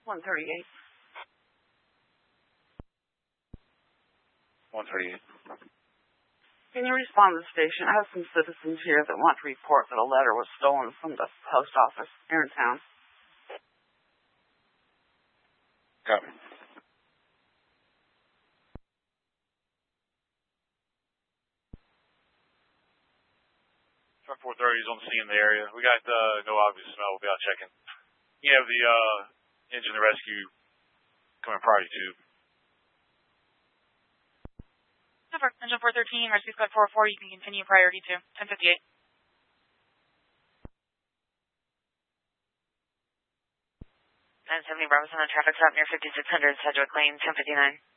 138. 138. Can you respond to the station? I have some citizens here that want to report that a letter was stolen from the post office here in town. Copy. Truck 430 is on the scene in the area. We got no obvious smell. We'll be out checking. You have the engine to rescue coming priority 2. Engine 413, rescue squad 404, you can continue priority 2, 1058. 970 Bravo on traffic stop near 5600 Sedgwick Lane, 1059.